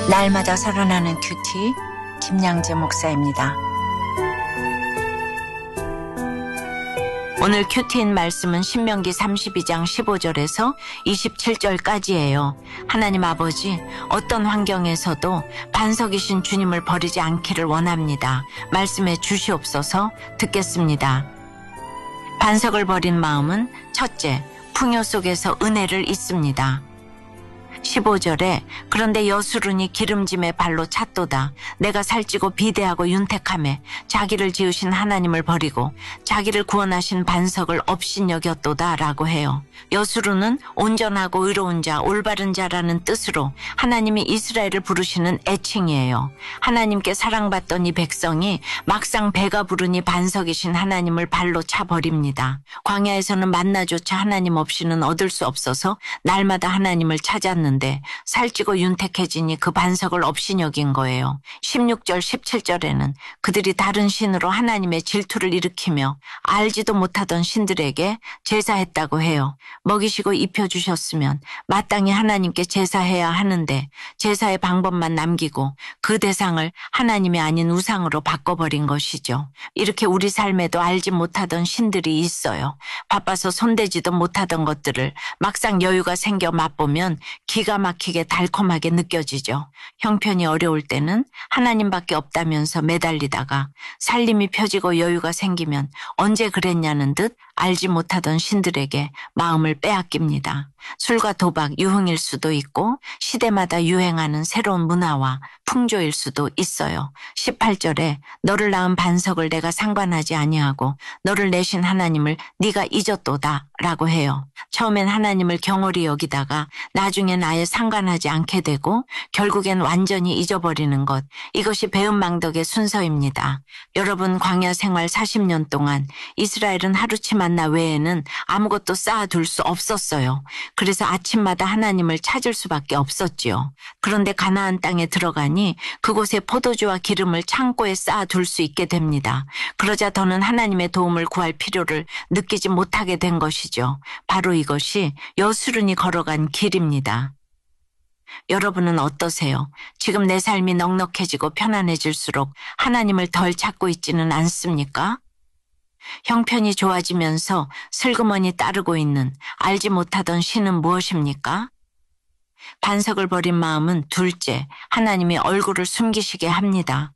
날마다 살아나는 큐티 김양재 목사입니다. 오늘 큐티인 말씀은 신명기 32장 15절에서 27절까지예요. 하나님 아버지, 어떤 환경에서도 반석이신 주님을 버리지 않기를 원합니다. 말씀해 주시옵소서. 듣겠습니다. 반석을 버린 마음은 첫째, 풍요 속에서 은혜를 잊습니다. 15절에 그런데 여수run이 기름짐의 발로 찼도다. 내가 살찌고 비대하고 윤택하매 자기를 지으신 하나님을 버리고 자기를 구원하신 반석을 업신여겼도다 라고 해요. 여수run은 온전하고 의로운 자, 올바른 자라는 뜻으로 하나님이 이스라엘을 부르시는 애칭이에요. 하나님께 사랑받던 이 백성이 막상 배가 부르니 반석이신 하나님을 발로 차버립니다. 광야에서는 만나조차 하나님 없이는 얻을 수 없어서 날마다 하나님을 찾았는데 살찌고 윤택해지니 그 반석을 업신여긴 거예요. 16절 17절에는 그들이 다른 신으로 하나님의 질투를 일으키며 알지도 못하던 신들에게 제사했다고 해요. 먹이시고 입혀주셨으면 마땅히 하나님께 제사해야 하는데 제사의 방법만 남기고 그 대상을 하나님이 아닌 우상으로 바꿔버린 것이죠. 이렇게 우리 삶에도 알지 못하던 신들이 있어요. 바빠서 손대지도 못하던 것들을 막상 여유가 생겨 맛보면 기가 막히게 달콤하게 느껴지죠. 형편이 어려울 때는 하나님밖에 없다면서 매달리다가 살림이 펴지고 여유가 생기면 언제 그랬냐는 듯 알지 못하던 신들에게 마음을 빼앗깁니다. 술과 도박, 유흥일 수도 있고 시대마다 유행하는 새로운 문화와 풍조일 수도 있어요. 18절에 너를 낳은 반석을 내가 상관하지 아니하고 너를 내신 하나님을 네가 잊었도다 라고 해요. 처음엔 하나님을 경홀히 여기다가 나중엔 아예 상관하지 않게 되고 결국엔 완전히 잊어버리는 것. 이것이 배은망덕의 순서입니다. 여러분, 광야 생활 40년 동안 이스라엘은 하루치 만나 외에는 아무것도 쌓아둘 수 없었어요. 그래서 아침마다 하나님을 찾을 수밖에 없었지요. 그런데 가나안 땅에 들어가니 그곳에 포도주와 기름을 창고에 쌓아둘 수 있게 됩니다. 그러자 더는 하나님의 도움을 구할 필요를 느끼지 못하게 된 것이죠. 바로 이것이 여수run이 걸어간 길입니다. 여러분은 어떠세요? 지금 내 삶이 넉넉해지고 편안해질수록 하나님을 덜 찾고 있지는 않습니까? 형편이 좋아지면서 슬그머니 따르고 있는 알지 못하던 신은 무엇입니까? 반석을 버린 마음은 둘째, 하나님이 얼굴을 숨기시게 합니다.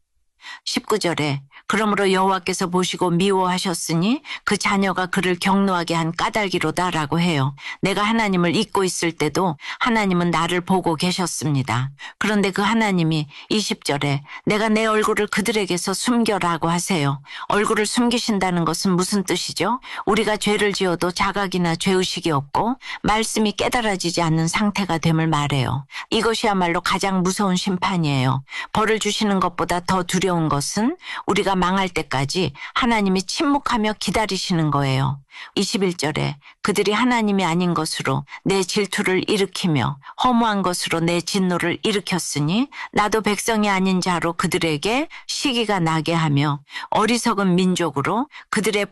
19절에 그러므로 여호와께서 보시고 미워하셨으니 그 자녀가 그를 경노하게 한 까닭이로다 라고 해요. 내가 하나님을 잊고 있을 때도 하나님은 나를 보고 계셨습니다. 그런데 그 하나님이 20절에 내가 내 얼굴을 그들에게서 숨겨라고 하세요. 얼굴을 숨기신다는 것은 무슨 뜻이죠? 우리가 죄를 지어도 자각이나 죄의식이 없고 말씀이 깨달아지지 않는 상태가 됨을 말해요. 이것이야말로 가장 무서운 심판이에요. 벌을 주시는 것보다 더 두려운 것은 우리가 망할 때까지 하나님이 침묵하며 기다리시는 거예요. 21절에 그들이 하나님이 아닌 것으로 내 질투를 일으키며 허무한 것으로 내 진노를 일으켰으니 나도 백성이 아닌 자로 그들에게 시기가 나게 하며 어리석은 민족으로 그들의